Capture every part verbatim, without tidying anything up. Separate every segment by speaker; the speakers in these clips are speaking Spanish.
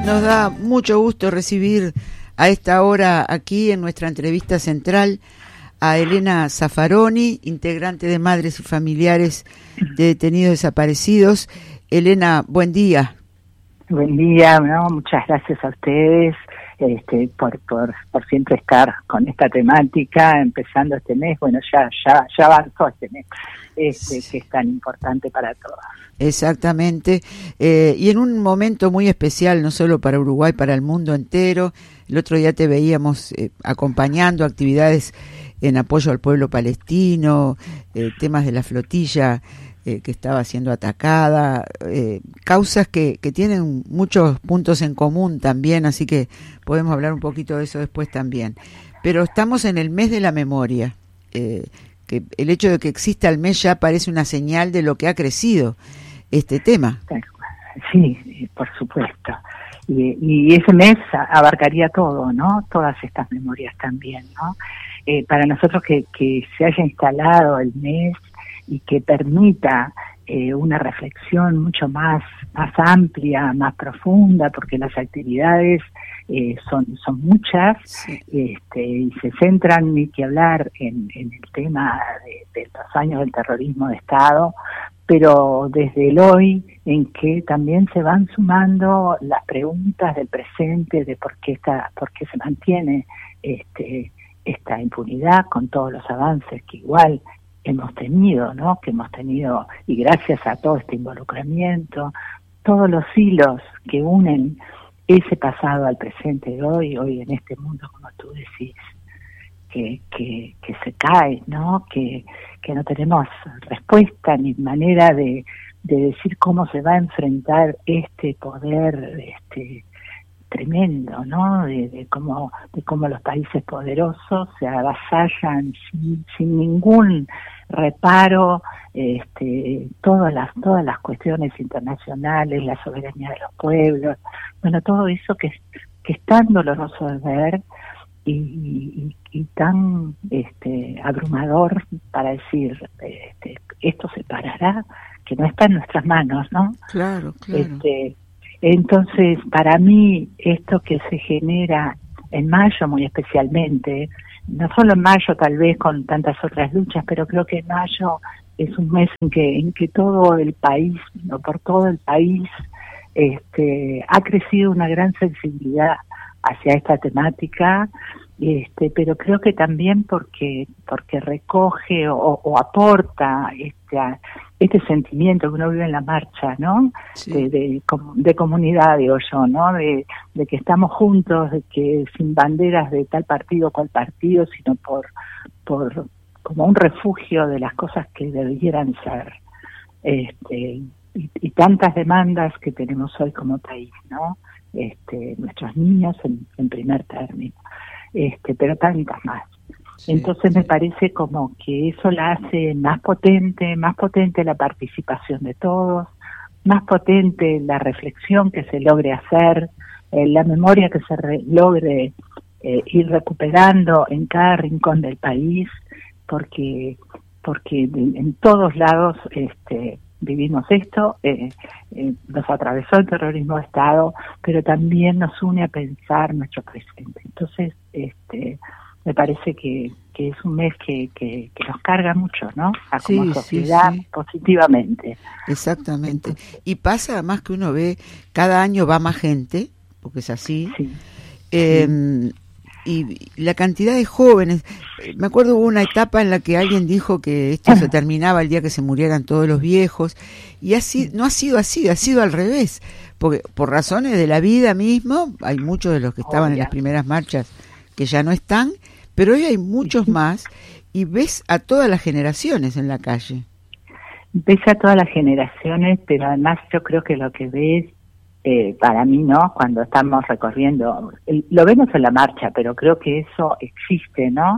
Speaker 1: Nos da mucho gusto recibir a esta hora aquí en nuestra entrevista central a Elena Zaffaroni, integrante de Madres y Familiares de Detenidos Desaparecidos. Elena, buen día.
Speaker 2: Buen día, ¿no? Muchas gracias a ustedes este, por, por, por siempre estar con esta temática, empezando este mes. Bueno, ya ya ya avanzó este mes, este, que es tan importante para todos.
Speaker 1: Exactamente, eh, y en un momento muy especial, no solo para Uruguay, para el mundo entero. El otro día te veíamos eh, acompañando actividades en apoyo al pueblo palestino, eh, temas de la flotilla eh, que estaba siendo atacada, eh, causas que, que tienen muchos puntos en común también, así que podemos hablar un poquito de eso después también. Pero estamos en el mes de la memoria, eh, que el hecho de que exista el mes ya parece una señal de lo que ha crecido este tema.
Speaker 2: Sí, por supuesto. Y, y ese mes abarcaría todo, ¿no? Todas estas memorias también, ¿no? Eh, para nosotros que, que se haya instalado el mes y que permita eh, una reflexión mucho más, más amplia, más profunda, porque las actividades eh, son, son muchas, sí. este, y se centran, ni que hablar, en, en el tema de, de los años del terrorismo de Estado, pero desde el hoy, en que también se van sumando las preguntas del presente de por qué está, por qué se mantiene este, esta impunidad con todos los avances que igual hemos tenido, ¿no? Que hemos tenido, y gracias a todo este involucramiento, todos los hilos que unen ese pasado al presente de hoy, hoy en este mundo, como tú decís, que, que, que se cae, ¿no? Que, que no tenemos respuesta ni manera de, de decir cómo se va a enfrentar este poder este tremendo, ¿no? De, de cómo de cómo los países poderosos se avasallan sin, sin ningún reparo, este, todas las todas las cuestiones internacionales, la soberanía de los pueblos, bueno, todo eso que que es tan doloroso de ver y, y, y tan este abrumador para decir este, esto se parará, que no está en nuestras manos, ¿no?
Speaker 1: Claro, claro.
Speaker 2: Este, entonces, para mí, esto que se genera en mayo muy especialmente, no solo en mayo tal vez con tantas otras luchas, pero creo que en mayo es un mes en que en que todo el país, no por todo el país, este, ha crecido una gran sensibilidad hacia esta temática, este, pero creo que también porque porque recoge o, o aporta este, este sentimiento que uno vive en la marcha, ¿no? Sí. De, de, de comunidad, digo yo, ¿no? De, de que estamos juntos, de que sin banderas de tal partido o cual partido, sino por por como un refugio de las cosas que debieran ser, este, y, y tantas demandas que tenemos hoy como país, ¿no? Este, nuestros niños en, en primer término, este, pero tantas más. Sí, Entonces sí. me parece como que eso la hace más potente, más potente la participación de todos, más potente la reflexión que se logre hacer, eh, la memoria que se re- logre eh, ir recuperando en cada rincón del país, porque porque en, en todos lados este vivimos esto, eh, eh, nos atravesó el terrorismo de Estado, pero también nos une a pensar nuestro presente. Entonces, este, me parece que, que es un mes que, que, que nos carga mucho, ¿no? A como
Speaker 1: sí,
Speaker 2: sociedad,
Speaker 1: sí, sí.
Speaker 2: positivamente.
Speaker 1: Exactamente. Y pasa además que uno ve, cada año va más gente, porque es así,
Speaker 2: sí.
Speaker 1: eh,
Speaker 2: sí.
Speaker 1: y la cantidad de jóvenes, me acuerdo hubo una etapa en la que alguien dijo que esto se terminaba el día que se murieran todos los viejos, y así no ha sido así, ha sido al revés, porque por razones de la vida mismo, hay muchos de los que estaban oh, en las primeras marchas que ya no están, pero hoy hay muchos más, y ves a todas las generaciones en la calle.
Speaker 2: Ves a todas las generaciones, pero además yo creo que lo que ves, Eh, para mí, ¿no? Cuando estamos recorriendo, el, lo vemos en la marcha, pero creo que eso existe, ¿no?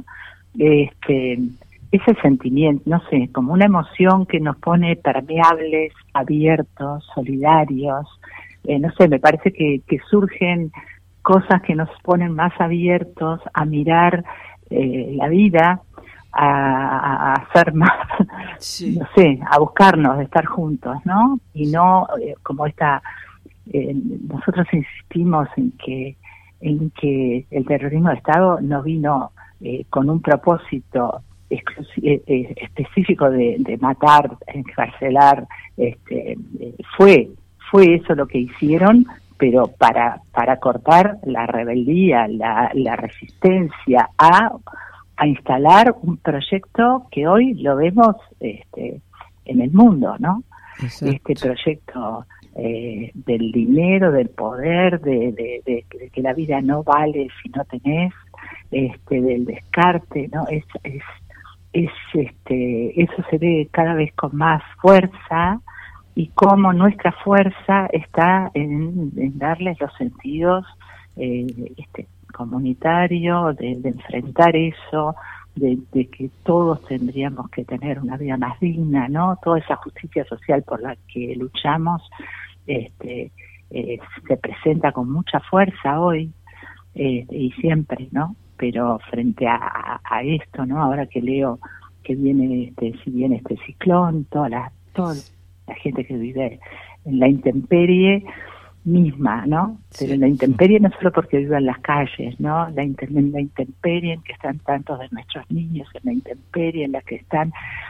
Speaker 2: Este, ese sentimiento, no sé, como una emoción que nos pone permeables, abiertos, solidarios, eh, no sé, me parece que, que surgen cosas que nos ponen más abiertos a mirar eh, la vida, a, a, a ser más, sí. no sé, a buscarnos, de estar juntos, ¿no? Y no eh, como esta eh, nosotros insistimos en que en que el terrorismo de Estado no vino eh, con un propósito exclusi- eh, específico de, de matar, encarcelar, este, eh, fue fue eso lo que hicieron, pero para para cortar la rebeldía, la, la resistencia a a instalar un proyecto que hoy lo vemos este, en el mundo, ¿no? Exacto. Este proyecto eh, del dinero, del poder, de, de, de, de que la vida no vale si no tenés, este, del descarte, ¿no? Es, es, es, este, eso se ve cada vez con más fuerza, y cómo nuestra fuerza está en, en darles los sentidos eh, este, comunitario, de, de enfrentar eso, de, de que todos tendríamos que tener una vida más digna, ¿no? Toda esa justicia social por la que luchamos este, eh, se presenta con mucha fuerza hoy eh, y siempre, ¿no? Pero frente a, a, a esto, ¿no? Ahora que leo que viene, este, si viene este ciclón, toda la, toda la gente que vive en la intemperie misma, ¿no? Pero en la intemperie no solo porque vivan en las calles, ¿no? La, inter- en la intemperie en que están tantos de nuestros niños, en la intemperie en la que están,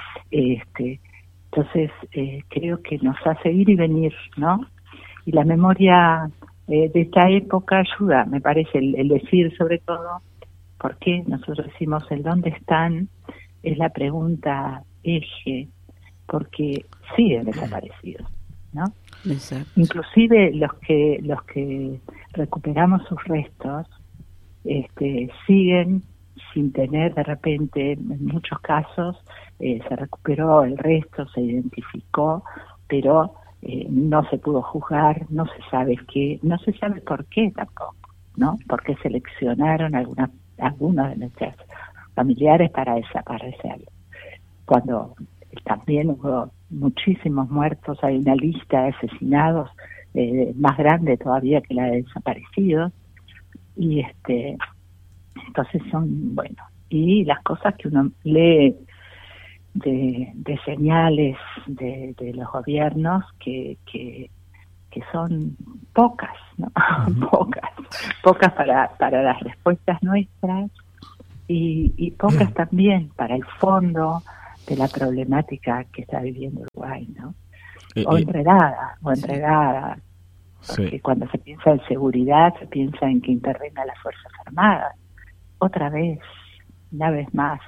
Speaker 2: este, entonces eh, creo que nos hace ir y venir, ¿no? Y la memoria eh, de esta época ayuda, me parece, el, el decir sobre todo, ¿por qué nosotros decimos el dónde están? Es la pregunta eje, porque siguen desaparecidos, ¿no? Exacto. Inclusive los que los que recuperamos sus restos este, siguen sin tener, de repente, en muchos casos eh, se recuperó el resto, se identificó, pero eh, no se pudo juzgar, no se sabe qué, no se sabe por qué tampoco, ¿no? Porque seleccionaron algunas algunos de nuestros familiares para desaparecerlos. Cuando también hubo muchísimos muertos, hay una lista de asesinados eh, más grande todavía que la de desaparecidos, y este entonces son, bueno, y las cosas que uno lee de, de señales de, de los gobiernos que, que que son pocas, ¿no? Uh-huh. pocas, pocas para, para las respuestas nuestras, y, y pocas también para el fondo de la problemática que está viviendo Uruguay, ¿no? Eh, o enredada, o enredada, sí. Porque cuando se piensa en seguridad, se piensa en que intervengan las Fuerzas Armadas. Otra vez, una vez más,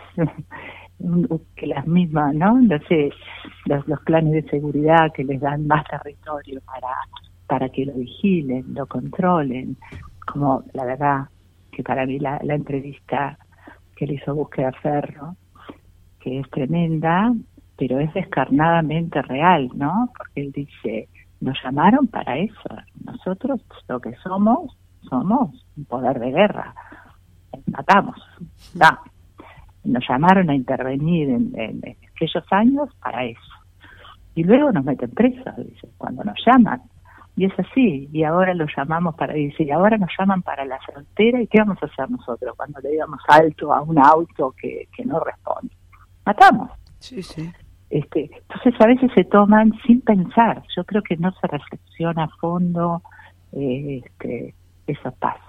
Speaker 2: que las mismas, ¿no? Entonces, los, los planes de seguridad que les dan más territorio para, para que lo vigilen, lo controlen, como la verdad que para mí la, la entrevista que le hizo Búsqueda Ferro, que es tremenda, pero es descarnadamente real, ¿no? Porque él dice, nos llamaron para eso, nosotros lo que somos, somos un poder de guerra, matamos, no. Nos llamaron a intervenir en, en, en aquellos años para eso, y luego nos meten presos, dice, cuando nos llaman, y es así, y ahora los llamamos para, dice, y ahora nos llaman para la frontera, ¿y qué vamos a hacer nosotros cuando le damos alto a un auto que, que no responde? Matamos.
Speaker 1: Sí, sí.
Speaker 2: Este, entonces a veces se toman sin pensar. Yo creo que no se reflexiona a fondo eh, este, esos pasos.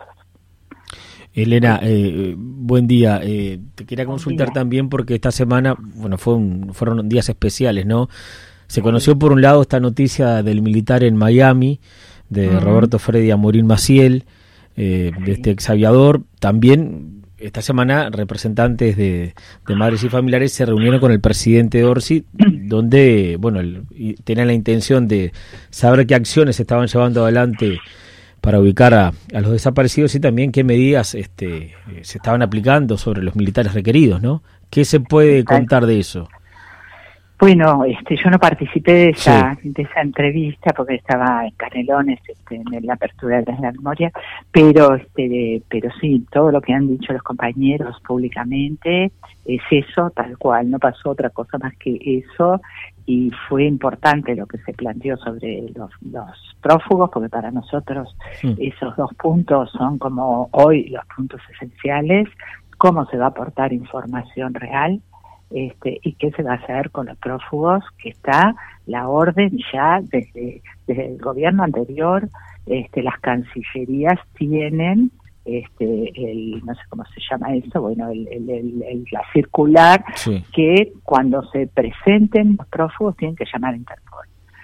Speaker 3: Elena, eh, buen día. Eh, te quería consultar también porque esta semana, bueno, fue un, fueron días especiales, ¿no? Se conoció por un lado esta noticia del militar en Miami, de uh-huh. Roberto Freddy Amorín Maciel, eh, sí. de este exaviador. También esta semana representantes de, de madres y familiares se reunieron con el presidente Orsi, donde, bueno, el, tenían la intención de saber qué acciones se estaban llevando adelante para ubicar a, a los desaparecidos y también qué medidas este, se estaban aplicando sobre los militares requeridos, ¿no? ¿Qué se puede contar de eso?
Speaker 2: Bueno, este, yo no participé de esa, sí. de esa entrevista porque estaba en Canelones, este, en la apertura de la memoria, pero, este, pero sí, todo lo que han dicho los compañeros públicamente es eso, tal cual, no pasó otra cosa más que eso, y fue importante lo que se planteó sobre los, los prófugos, porque para nosotros sí. esos dos puntos son como hoy los puntos esenciales, cómo se va a aportar información real, Este, y qué se va a hacer con los prófugos, que está la orden ya desde, desde el gobierno anterior, este, las cancillerías tienen este, el, no sé cómo se llama eso, bueno, el, el, el, el, la circular, sí, que cuando se presenten los prófugos tienen que llamar a Interpol.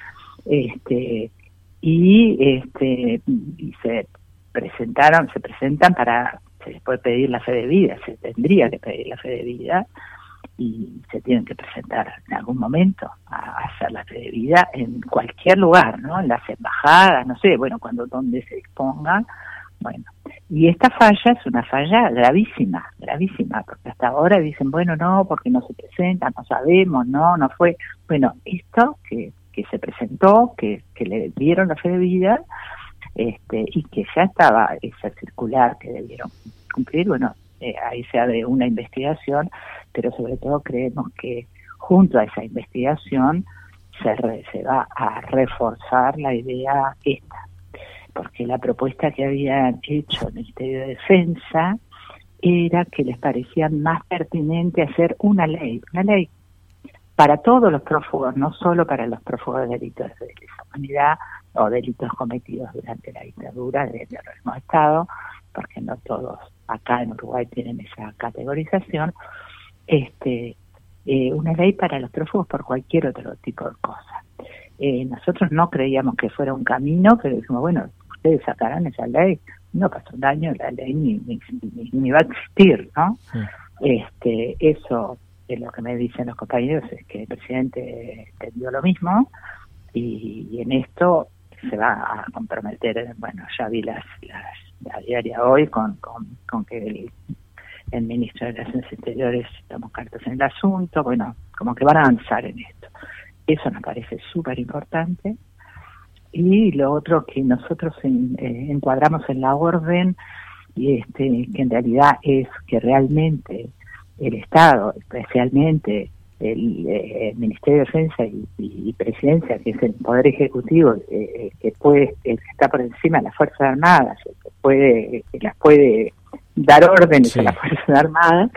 Speaker 2: Este, y, este, y se presentaron, se presentan para, se les puede pedir la fe de vida, se tendría que pedir la fe de vida, y se tienen que presentar en algún momento a hacer la fe de vida en cualquier lugar, ¿no? En las embajadas, no sé, bueno, cuando donde se disponga, bueno. Y esta falla es una falla gravísima, gravísima, porque hasta ahora dicen, bueno, no, porque no se presenta, no sabemos, no, no fue. Bueno, esto que, que se presentó, que, que le dieron la fe de vida, este, y que ya estaba esa circular que debieron cumplir, bueno, Eh, ahí se abre una investigación, pero sobre todo creemos que junto a esa investigación se, re, se va a reforzar la idea esta, porque la propuesta que habían hecho el Ministerio de Defensa era que les parecía más pertinente hacer una ley, una ley para todos los prófugos, no solo para los prófugos de delitos de lesa humanidad o delitos cometidos durante la dictadura del terrorismo de Estado, porque no todos acá en Uruguay tienen esa categorización, este, eh, una ley para los prófugos por cualquier otro tipo de cosa. Eh, nosotros no creíamos que fuera un camino, pero dijimos, bueno, ustedes sacarán esa ley, no pasó un año, la ley ni, ni, ni, ni va a existir, ¿no? Sí. Este, eso es lo que me dicen los compañeros, es que el presidente entendió lo mismo, y, y en esto se va a comprometer, bueno, ya vi las, las la diaria hoy con, con, con que el, el ministro de Relaciones Exteriores tomó cartas en el asunto, bueno, como que van a avanzar en esto. Eso nos parece súper importante. Y lo otro que nosotros en, eh, encuadramos en la orden, y este que en realidad es que realmente el Estado, especialmente el, eh, el Ministerio de Defensa y, y, y Presidencia, que es el Poder Ejecutivo, eh, que puede eh, que está por encima de las Fuerzas Armadas, que puede que las puede dar órdenes, sí, a las Fuerzas Armadas,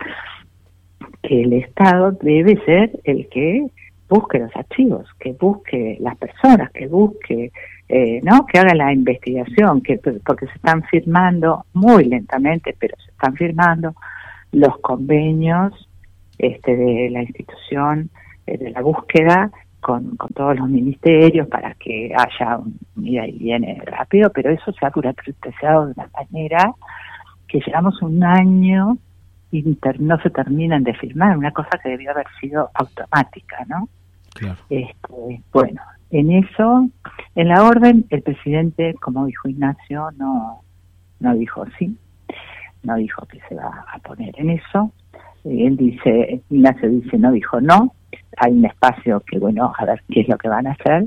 Speaker 2: que el Estado debe ser el que busque los archivos, que busque las personas, que busque, eh, ¿no? que haga la investigación, que porque se están firmando muy lentamente, pero se están firmando los convenios este de la institución eh, de la búsqueda con, con todos los ministerios para que haya un ida y viene rápido, pero eso se ha burocratizado de una manera que llevamos un año y ter, no se terminan de firmar, una cosa que debió haber sido automática, ¿no?
Speaker 3: Claro.
Speaker 2: Este, bueno, en eso, en la orden, el presidente, como dijo Ignacio, no, no dijo sí, no dijo que se va a poner en eso. Él dice, Ignacio dice, no dijo no, hay un espacio que, bueno, a ver qué es lo que van a hacer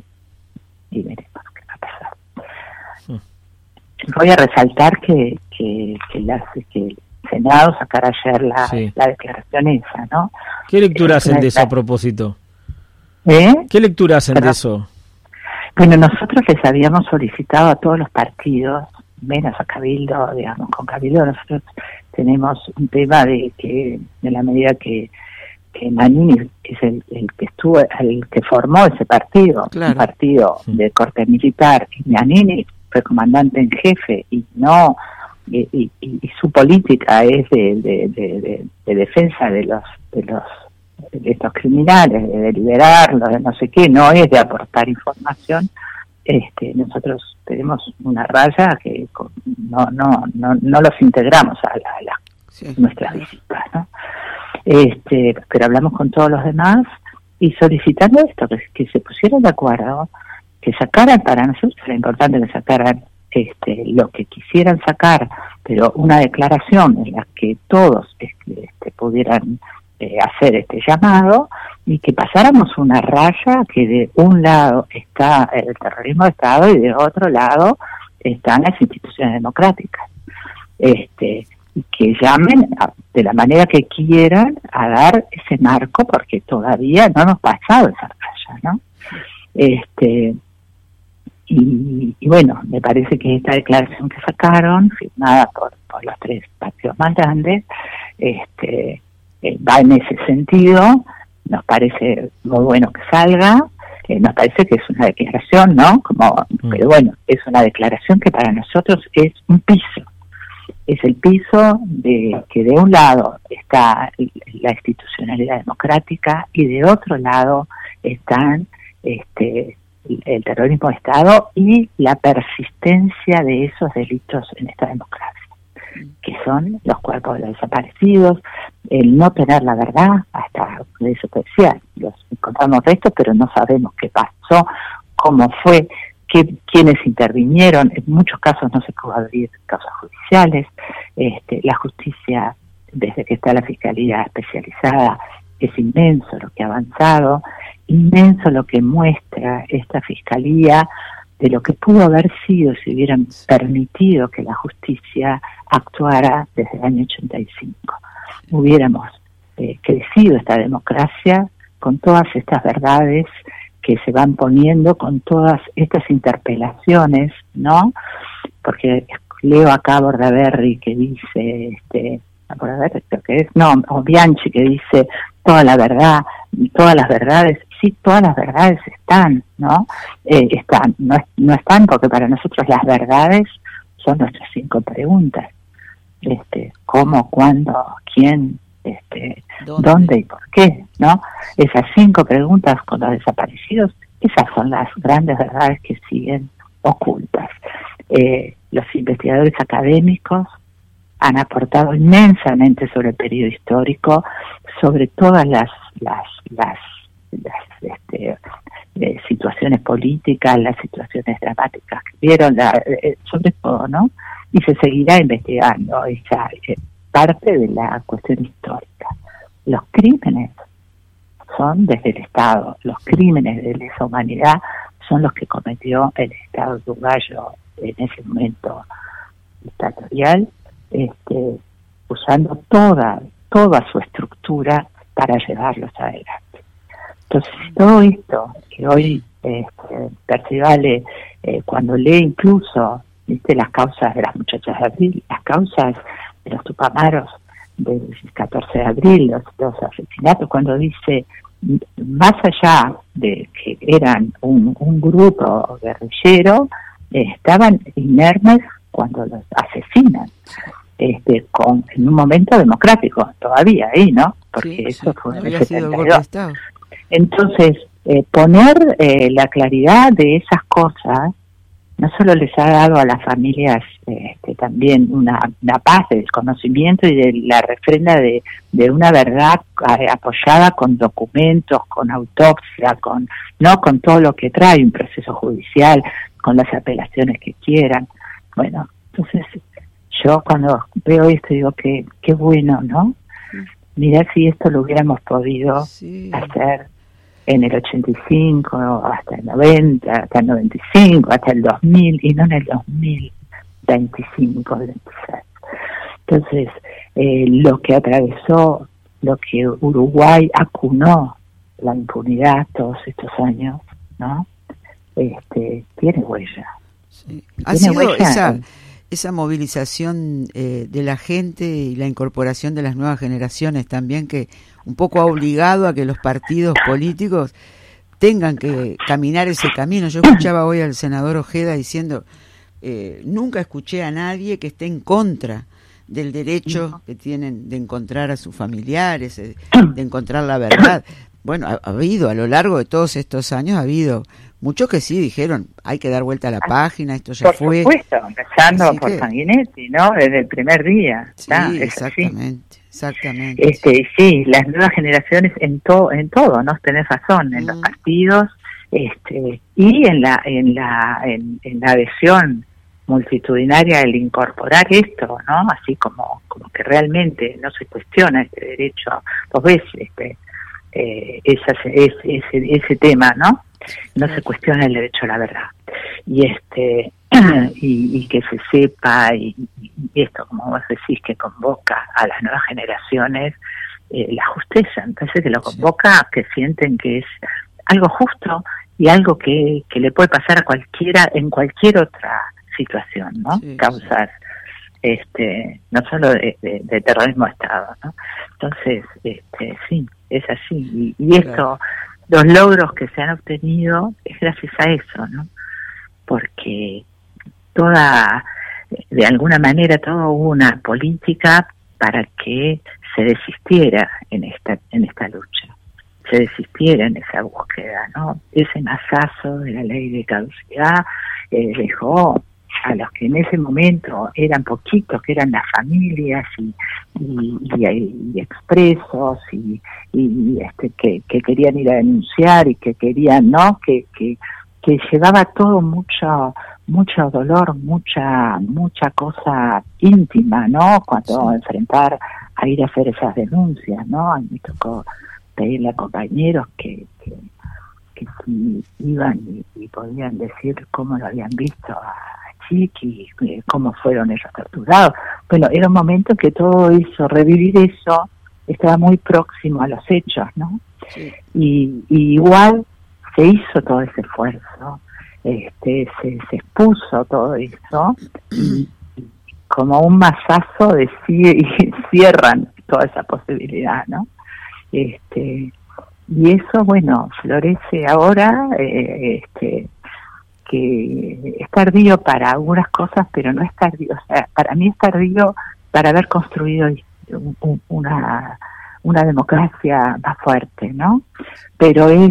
Speaker 2: y veremos qué va a pasar. Sí. Voy a resaltar que que, que, las, que el Senado sacara ayer la, sí. la declaración esa, ¿no?
Speaker 3: ¿Qué lectura hacen de eso a propósito?
Speaker 2: ¿Eh?
Speaker 3: ¿Qué lectura hacen Pero, de eso?
Speaker 2: Bueno, nosotros les habíamos solicitado a todos los partidos, menos a Cabildo, digamos, con Cabildo nosotros tenemos un tema de que, de la medida que, que Manini es el, el que estuvo, el que formó ese partido, claro. un partido sí. de corte militar, y Manini fue comandante en jefe, y no, y, y, y su política es de, de, de, de, de defensa de los, de los, de estos criminales, de, de liberarlos, de no sé qué, no es de aportar información. Este, nosotros tenemos una raya que no no no, no los integramos a, la, a la, sí, nuestras visitas, ¿no? Este, pero hablamos con todos los demás y solicitando esto, que, que se pusieran de acuerdo, que sacaran, para nosotros era importante que sacaran este, lo que quisieran sacar, pero una declaración en la que todos este, este, pudieran eh, hacer este llamado, y que pasáramos una raya que de un lado está el terrorismo de Estado y de otro lado están las instituciones democráticas, este y que llamen a, de la manera que quieran a dar ese marco, porque todavía no hemos pasado esa raya, ¿no? Este y, y bueno, me parece que esta declaración que sacaron, firmada por, por los tres partidos más grandes, este eh, va en ese sentido. Nos parece muy bueno que salga, eh, nos parece que es una declaración, ¿no? Como, mm. Pero bueno, es una declaración que para nosotros es un piso. Es el piso de que de un lado está la institucionalidad democrática y de otro lado están este, el terrorismo de Estado y la persistencia de esos delitos en esta democracia, que son los cuerpos de los desaparecidos, el no tener la verdad, hasta de eso que decía, los encontramos restos, pero no sabemos qué pasó, cómo fue, qué, quiénes intervinieron. En muchos casos no se pudo abrir causas judiciales. Este, la justicia, desde que está la Fiscalía Especializada, es inmenso lo que ha avanzado, inmenso lo que muestra esta Fiscalía de lo que pudo haber sido si hubieran permitido que la justicia actuara desde el año ochenta y cinco. Hubiéramos eh, crecido esta democracia con todas estas verdades que se van poniendo, con todas estas interpelaciones, ¿no? Porque leo acá a Bordaberry que dice, este, Bordaberry creo que es, no, o Bianchi que dice toda la verdad, todas las verdades. Sí, todas las verdades están, ¿no? Eh, están, no, no están porque para nosotros las verdades son nuestras cinco preguntas. Este, cómo, cuándo, quién, este, ¿Dónde? dónde y por qué, ¿no? Esas cinco preguntas con los desaparecidos, esas son las grandes verdades que siguen ocultas. Eh, los investigadores académicos han aportado inmensamente sobre el periodo histórico, sobre todas las las las las este, eh, situaciones políticas, las situaciones dramáticas que vieron, la, eh, sobre todo, ¿no? Y se seguirá investigando esa eh, parte de la cuestión histórica. Los crímenes son desde el Estado, los crímenes de lesa humanidad son los que cometió el Estado uruguayo en ese momento dictatorial, este, usando toda, toda su estructura para llevarlos adelante. Entonces, todo esto que hoy este, Percivale, eh, cuando lee incluso, viste, las causas de las muchachas de abril, las causas de los tupamaros del catorce de abril, los, los asesinatos, cuando dice, más allá de que eran un, un grupo guerrillero, eh, estaban inermes cuando los asesinan, este, con, en un momento democrático, todavía ahí, ¿no? Porque sí, eso sí, fue en el setenta y dos. Entonces, eh, poner eh, la claridad de esas cosas no solo les ha dado a las familias este, también una, una paz del conocimiento y de la refrenda de, de una verdad eh, apoyada con documentos, con autopsia, con no con todo lo que trae un proceso judicial, con las apelaciones que quieran. Bueno, entonces yo cuando veo esto digo que qué bueno, ¿no? Mirá si esto lo hubiéramos podido sí. hacer en el ochenta y cinco, hasta el noventa, hasta el noventa y cinco, hasta el dos mil, y no en el dos mil veinticinco, veintiséis. Entonces, eh, lo que atravesó, lo que Uruguay acunó, la impunidad todos estos años, ¿no? Este, tiene huella.
Speaker 1: Sí. Ha sido huella esa, esa movilización eh, de la gente y la incorporación de las nuevas generaciones también que un poco ha obligado a que los partidos políticos tengan que caminar ese camino. Yo escuchaba hoy al senador Ojeda diciendo, eh, nunca escuché a nadie que esté en contra del derecho que tienen de encontrar a sus familiares, de, de encontrar la verdad. Bueno, ha, ha habido, a lo largo de todos estos años, ha habido muchos que sí dijeron, hay que dar vuelta a la página, esto ya
Speaker 2: por
Speaker 1: fue.
Speaker 2: Por supuesto, empezando así por que... Sanguinetti, ¿no? Desde el primer día.
Speaker 1: Sí,
Speaker 2: ¿tá?
Speaker 1: exactamente. Así. Exactamente.
Speaker 2: Este, sí, las nuevas generaciones en todo, en todo, ¿no? Tenés razón, en mm. los partidos, este, y en la, en la, en, en la adhesión multitudinaria, el incorporar esto, ¿no? Así como, como que realmente no se cuestiona este derecho. Vos ves, este, eh, esa, ese, ese, ese tema, ¿no? No se cuestiona el derecho a la verdad. Y este, y, y que se sepa, y, y esto, como vos decís, que convoca a las nuevas generaciones, eh, la justicia, me parece que lo convoca a que sienten que es algo justo y algo que, que le puede pasar a cualquiera en cualquier otra situación, ¿no? Sí, causas, sí. este, no solo de, de, de terrorismo de Estado, ¿no? Entonces, este, sí, es así. Y, y esto, claro. los logros que se han obtenido es gracias a eso, ¿no? Porque toda, de alguna manera, toda hubo una política para que se desistiera en esta en esta lucha, se desistiera en esa búsqueda, ¿no? Ese mazazo de la ley de caducidad eh, dejó a los que en ese momento eran poquitos, que eran las familias y, y, y, y expresos y, y este que, que querían ir a denunciar y que querían, ¿no? Que, que, que llevaba todo mucho mucho dolor, mucha mucha cosa íntima, ¿no? Cuando sí. enfrentar a ir a hacer esas denuncias, ¿no? A mí me tocó pedirle a compañeros que, que, que si iban y, y podían decir cómo lo habían visto a Chiqui, cómo fueron ellos torturados. Bueno, era un momento que todo eso, revivir eso, estaba muy próximo a los hechos, ¿no? Sí. Y, y igual se hizo todo ese esfuerzo, este, se, se expuso todo eso, y, y como un mazazo de y cierran toda esa posibilidad, ¿no? Este, y eso, bueno, florece ahora, eh, este, que es tardío para algunas cosas, pero no es tardío, o sea, para mí es tardío para haber construido un, un, una una democracia más fuerte, ¿no? Pero es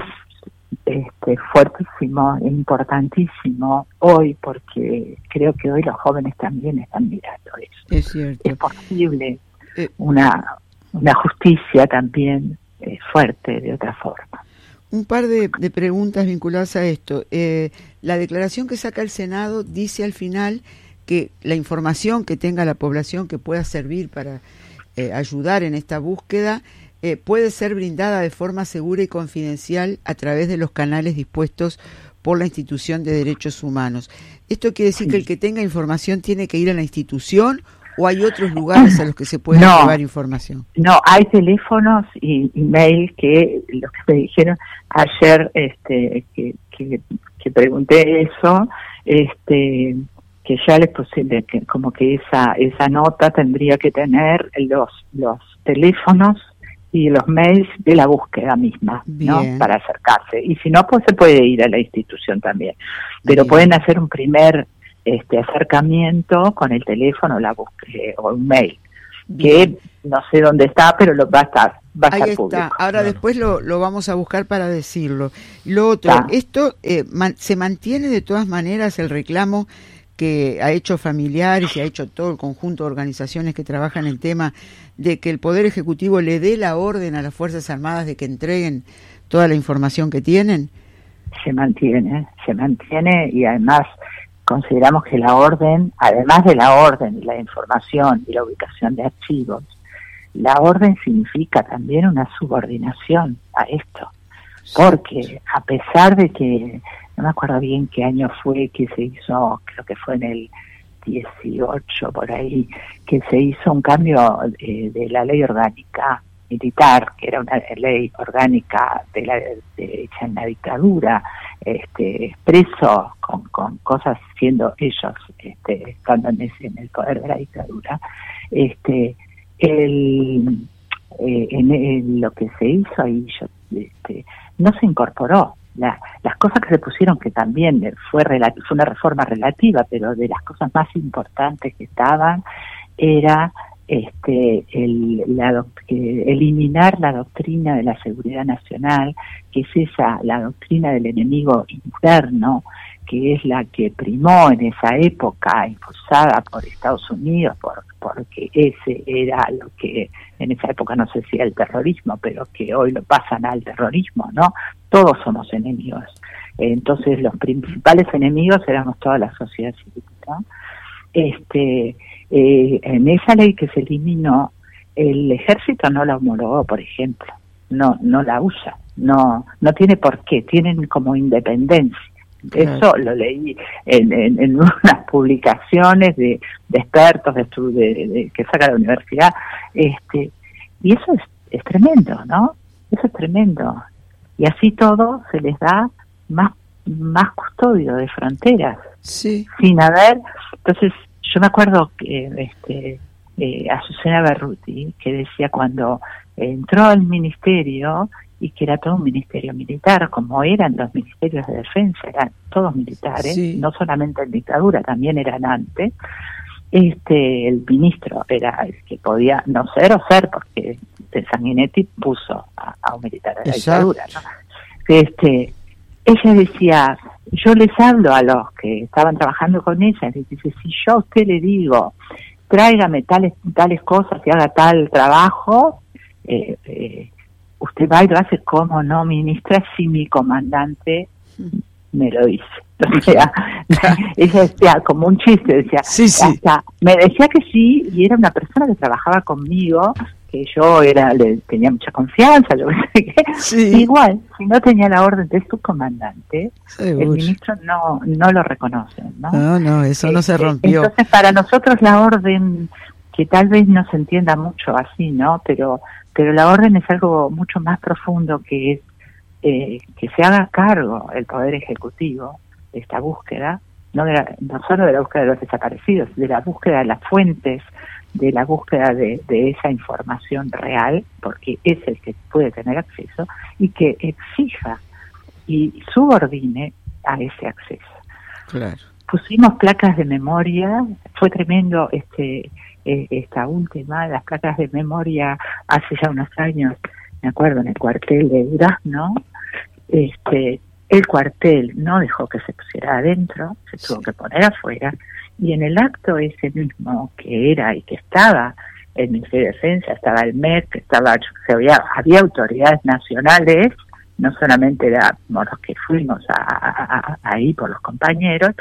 Speaker 2: este fuertísimo, es importantísimo hoy, porque creo que hoy los jóvenes también están mirando eso.
Speaker 1: Es cierto.
Speaker 2: Es posible eh, una una justicia también eh, fuerte de otra forma.
Speaker 1: Un par de, de preguntas vinculadas a esto. Eh, la declaración que saca el Senado dice al final que la información que tenga la población que pueda servir para eh, ayudar en esta búsqueda eh, puede ser brindada de forma segura y confidencial a través de los canales dispuestos por la Institución de Derechos Humanos. ¿Esto quiere decir sí. que el que tenga información tiene que ir a la institución o hay otros lugares a los que se puede no, llevar información?
Speaker 2: No, hay teléfonos y email que los que me dijeron ayer, este, que, que, que pregunté eso, este, que ya les puse, que como que esa esa nota tendría que tener los los teléfonos y los mails de la búsqueda misma, ¿no? Para acercarse. Y si no, pues se puede ir a la institución también. Pero Bien. pueden hacer un primer este acercamiento con el teléfono la búsqueda, o un mail, Bien. que no sé dónde está, pero lo va a estar, va a
Speaker 1: Ahí
Speaker 2: estar
Speaker 1: está.
Speaker 2: público.
Speaker 1: Ahora
Speaker 2: claro.
Speaker 1: después lo, lo vamos a buscar para decirlo. Lo otro, ah. esto eh, man, se mantiene de todas maneras el reclamo que ha hecho familiares y ha hecho todo el conjunto de organizaciones que trabajan el tema de que el Poder Ejecutivo le dé la orden a las Fuerzas Armadas de que entreguen toda la información que tienen.
Speaker 2: Se mantiene, se mantiene y además consideramos que la orden, además de la orden y la información y la ubicación de archivos, la orden significa también una subordinación a esto, porque a pesar de que, no me acuerdo bien qué año fue que se hizo, creo que fue en el dieciocho por ahí, que se hizo un cambio de, de la ley orgánica militar, que era una ley orgánica de la de, hecha en la dictadura, este expreso con, con cosas siendo ellos este estando en, ese, en el poder de la dictadura, este el eh, en, en lo que se hizo ahí yo, este no se incorporó la, las cosas que se pusieron, que también fue relati- fue una reforma relativa, pero de las cosas más importantes que estaban era este el la doct- eh, eliminar la doctrina de la seguridad nacional, que es esa la doctrina del enemigo interno, que es la que primó en esa época, impulsada por Estados Unidos, por porque ese era lo que en esa época no se decía el terrorismo, pero que hoy lo pasan al terrorismo, ¿no? Todos somos enemigos. Entonces los principales enemigos éramos toda la sociedad civil, ¿no? Este Eh, en esa ley que se eliminó, el ejército no la homologó, por ejemplo, no no la usa, no no tiene por qué, tienen como independencia. Claro. Eso lo leí en, en, en unas publicaciones de, de expertos de, estu- de, de, de que saca la universidad, este y eso es, es tremendo, ¿no? Eso es tremendo. Y así todo se les da más más custodio de fronteras,
Speaker 1: sí.
Speaker 2: sin haber, entonces yo me acuerdo que este, eh, Azucena Berruti, que decía cuando entró al ministerio y que era todo un ministerio militar, como eran los ministerios de defensa, eran todos militares, sí. No solamente en dictadura, también eran antes. Este, el ministro era el que podía no ser o ser, porque de Sanguinetti puso a, a un militar de la dictadura, ¿no? Este, ella decía, yo les hablo a los que estaban trabajando con ella, les dice, si yo a usted le digo, tráigame tales tales cosas y haga tal trabajo, eh, eh, usted va y lo hace, como no, ministra, si mi comandante me lo dice. O sea, ella decía, como un chiste, decía,
Speaker 1: sí, sí.
Speaker 2: Hasta, me decía que sí, y era una persona que trabajaba conmigo, que yo era le tenía mucha confianza, yo sé qué.
Speaker 1: Sí.
Speaker 2: Igual, si no tenía la orden de su comandante,
Speaker 1: Seguro.
Speaker 2: El ministro no no lo reconoce, ¿no?
Speaker 1: No, no, eso este, no se rompió.
Speaker 2: Entonces, para nosotros la orden, que tal vez no se entienda mucho así, ¿no? Pero pero la orden es algo mucho más profundo, que es eh, que se haga cargo el Poder Ejecutivo de esta búsqueda, no, de la, no solo de la búsqueda de los desaparecidos, de la búsqueda de las fuentes, de la búsqueda de, de esa información real, porque es el que puede tener acceso, y que exija y subordine a ese acceso.
Speaker 1: Claro.
Speaker 2: Pusimos placas de memoria, fue tremendo este eh, esta última, las placas de memoria hace ya unos años, me acuerdo, en el cuartel de Durazno, este el cuartel no dejó que se pusiera adentro, se sí. tuvo que poner afuera, y en el acto ese mismo que era y que estaba el Ministerio de Defensa, estaba el M E D, estaba, había, había autoridades nacionales, no solamente éramos los que fuimos a, a, a, ahí por los compañeros,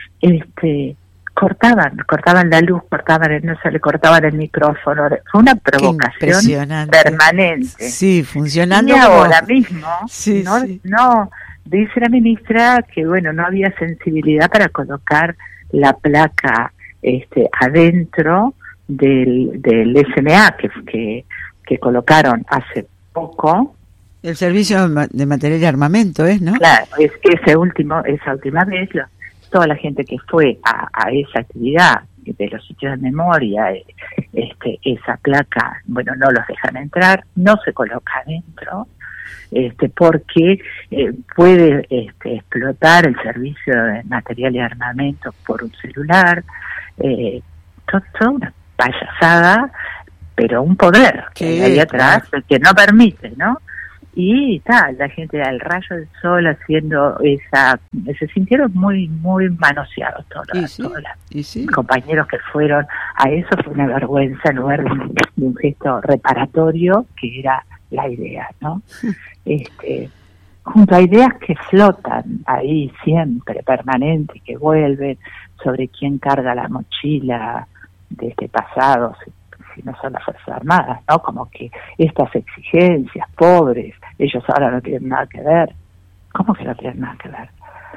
Speaker 2: este cortaban, cortaban la luz, cortaban el, no se le cortaban el micrófono, fue una provocación permanente.
Speaker 1: Sí, funcionando.
Speaker 2: Y ahora como... mismo,
Speaker 1: sí,
Speaker 2: no,
Speaker 1: sí.
Speaker 2: no, dice la ministra que bueno, no había sensibilidad para colocar la placa este adentro del, del S M A que, que, que colocaron hace poco.
Speaker 1: El servicio de material y armamento, ¿es, no?
Speaker 2: Claro, es que ese último, esa última vez, lo, toda la gente que fue a, a esa actividad de los sitios de memoria, este, esa placa, bueno, no los dejan entrar, no se coloca adentro, este, porque eh, puede este, explotar el servicio de material y armamento por un celular, eh, todo, toda una payasada, pero un poder que hay ahí atrás que no permite, ¿no? Y tal, la gente al rayo del sol haciendo esa, se sintieron muy muy manoseados todos los
Speaker 1: sí, sí.
Speaker 2: compañeros que fueron a eso. Fue una vergüenza en lugar de un, de un gesto reparatorio, que era la idea, ¿no? este junto a ideas que flotan ahí siempre, permanentes, que vuelven sobre quién carga la mochila de este pasado, si, si no son las Fuerzas Armadas, ¿no? Como que estas exigencias pobres, ellos ahora no tienen nada que ver. ¿Cómo que no tienen nada que ver?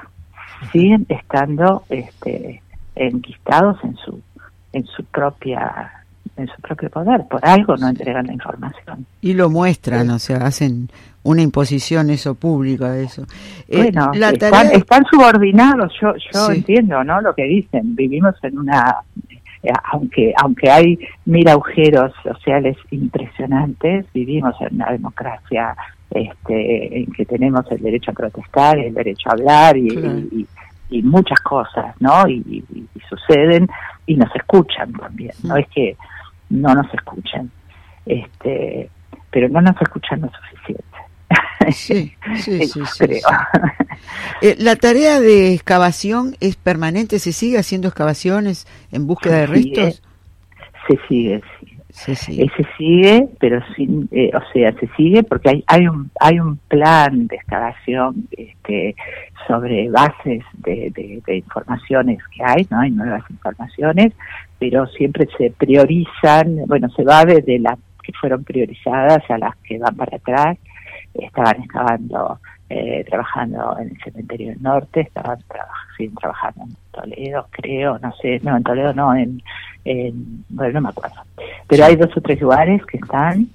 Speaker 2: Siguen estando este enquistados en su en su propia en su propio poder, por algo no entregan la información.
Speaker 1: Y lo muestran, sí. O sea, hacen una imposición eso pública, eso.
Speaker 2: Bueno, eh, la están, tarea... están subordinados, yo yo sí. entiendo, ¿no? Lo que dicen, vivimos en una, eh, aunque aunque hay mil agujeros sociales impresionantes, vivimos en una democracia este en que tenemos el derecho a protestar, el derecho a hablar y, claro. y, y y muchas cosas, ¿no? Y, y, y suceden y nos escuchan también, no es que no nos escuchen, este, pero no nos escuchan lo suficiente.
Speaker 1: Sí, sí, sí, sí,
Speaker 2: creo.
Speaker 1: Sí. Eh, la tarea de excavación es permanente, ¿se sigue haciendo excavaciones en búsqueda de restos?
Speaker 2: Se sigue, sí.
Speaker 1: Se sigue.
Speaker 2: Eh, se sigue, pero sin, eh, o sea, se sigue porque hay hay un hay un plan de excavación este sobre bases de, de, de informaciones que hay, no hay nuevas informaciones, pero siempre se priorizan, bueno, se va desde las que fueron priorizadas a las que van para atrás. Estaban excavando, eh, trabajando en el Cementerio del Norte, estaban traba, siguen trabajando en Toledo, creo, no sé, no, en Toledo no, en, en bueno, no me acuerdo. Pero hay dos o tres lugares que están,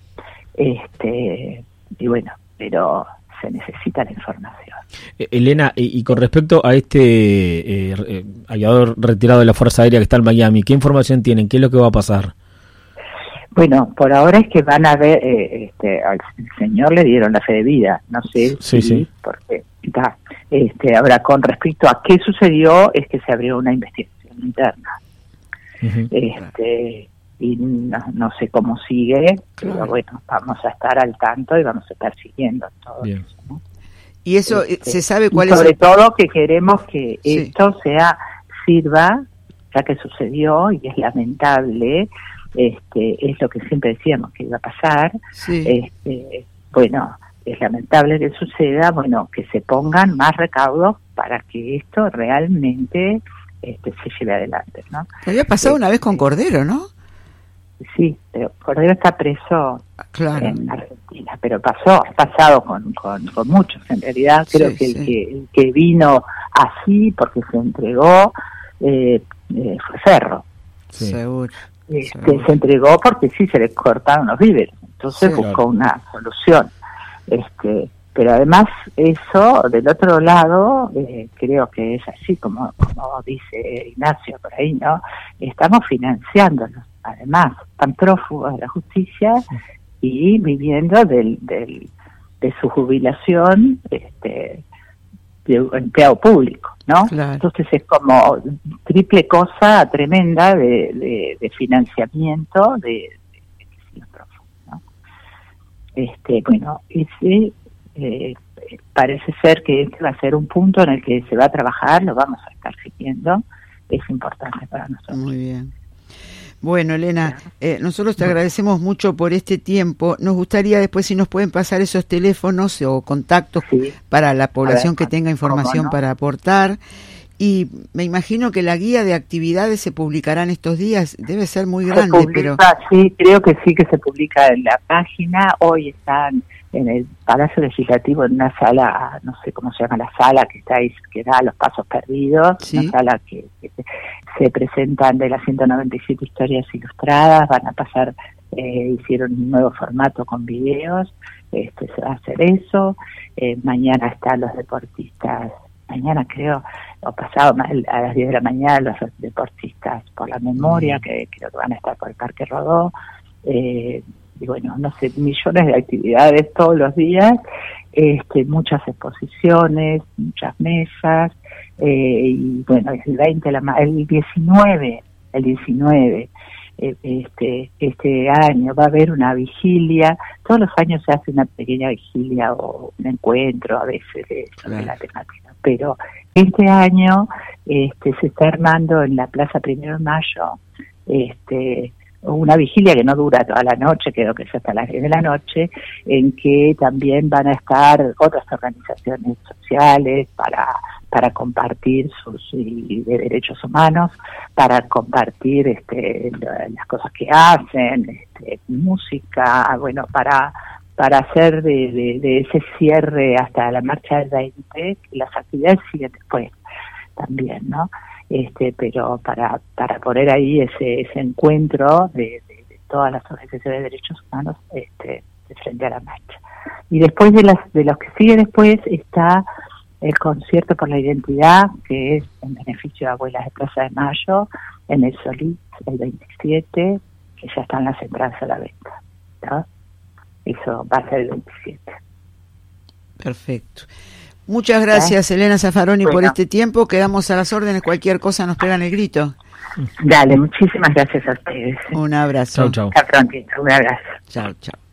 Speaker 2: este y bueno, pero se necesita la información.
Speaker 3: Eh, Elena, y, y con respecto a este eh, eh, aviador retirado de la Fuerza Aérea que está en Miami, ¿qué información tienen? ¿Qué es lo que va a pasar?
Speaker 2: Bueno, por ahora es que van a ver, eh, este, al señor le dieron la fe de vida, no sé
Speaker 3: sí,
Speaker 2: si,
Speaker 3: sí.
Speaker 2: porque está, este, ahora con respecto a qué sucedió es que se abrió una investigación interna, uh-huh. este, y no, no sé cómo sigue, claro. Pero bueno, vamos a estar al tanto y vamos a estar siguiendo todo
Speaker 3: Bien.
Speaker 2: eso, ¿no?
Speaker 1: Y eso, este, ¿se sabe cuál
Speaker 2: y sobre
Speaker 1: es?
Speaker 2: Sobre todo que queremos que
Speaker 1: sí.
Speaker 2: esto sea, sirva, ya que sucedió y es lamentable. Este, es lo que siempre decíamos que iba a pasar.
Speaker 1: Sí.
Speaker 2: Este, bueno, es lamentable que suceda, bueno, que se pongan más recaudos para que esto realmente este, se lleve adelante, ¿no?
Speaker 1: Había pasado
Speaker 2: este,
Speaker 1: una vez con Cordero, ¿no?
Speaker 2: Sí, pero Cordero está preso
Speaker 1: claro.
Speaker 2: en Argentina, pero pasó, ha pasado con, con, con muchos, en realidad creo sí, que, el
Speaker 1: sí.
Speaker 2: que el que vino así porque se entregó eh, eh, fue Ferro.
Speaker 1: Sí. Seguro.
Speaker 2: Este, se entregó porque sí se le cortaron los víveres, entonces sí, buscó claro. una solución. Este, pero además eso, del otro lado, eh, creo que es así como, como dice Ignacio por ahí, ¿no? Estamos financiándolos, además, tan prófugos de la justicia sí. y viviendo del, del de su jubilación este, de empleado público, ¿no?
Speaker 1: Claro.
Speaker 2: Entonces es como triple cosa tremenda de, de, de financiamiento de, de, de los prófugos, ¿no? Este, bueno, ese eh, parece ser que este va a ser un punto en el que se va a trabajar, lo vamos a estar siguiendo, es importante para nosotros.
Speaker 1: Muy bien. Bueno, Elena, eh, nosotros te agradecemos mucho por este tiempo. Nos gustaría después si nos pueden pasar esos teléfonos o contactos sí. para la población ver, que tenga información no? para aportar. Y me imagino que la guía de actividades se publicará en estos días. Debe ser muy grande,
Speaker 2: se publica,
Speaker 1: pero...
Speaker 2: Sí, creo que sí que se publica en la página. Hoy están en el Palacio Legislativo en una sala, no sé cómo se llama la sala, que está ahí, que da Los Pasos Perdidos, ¿sí? Una sala que, que se presentan de las ciento noventa y siete historias ilustradas, van a pasar, eh, hicieron un nuevo formato con videos, este se va a hacer eso, eh, mañana están los deportistas, mañana creo, o pasado a las diez de la mañana los deportistas por la memoria, mm. que creo que van a estar por el Parque Rodó, eh, y bueno, no sé, millones de actividades todos los días, este, muchas exposiciones, muchas mesas, eh, y bueno, el veinte, la, el diecinueve, el diecinueve, eh, este, este año va a haber una vigilia, todos los años se hace una pequeña vigilia o un encuentro a veces de, sobre la temática, pero este año este, se está armando en la Plaza Primero de Mayo, este, una vigilia que no dura toda la noche, creo que es hasta las diez de la noche, en que también van a estar otras organizaciones sociales para para compartir sus y de derechos humanos, para compartir este las cosas que hacen, este, música, bueno, para para hacer de, de, de ese cierre hasta la marcha del veinte, las actividades siguen después también, ¿no? Este, pero para para poner ahí ese ese encuentro de, de, de todas las organizaciones de derechos humanos este, de frente a la marcha. Y después de las de los que sigue después está el concierto por la identidad, que es en beneficio de Abuelas de Plaza de Mayo, en el Solís, el veintisiete, que ya están las entradas a la venta, ¿no? Eso va a ser el veintisiete.
Speaker 1: Perfecto. Muchas gracias, ¿Eh? Elena Zaffaroni, bueno. por este tiempo. Quedamos a las órdenes. Cualquier cosa nos pegan el grito.
Speaker 2: Dale, muchísimas gracias a ustedes.
Speaker 1: Un abrazo.
Speaker 3: Chau, chau.
Speaker 2: Hasta pronto. Un abrazo.
Speaker 1: Chao, chao.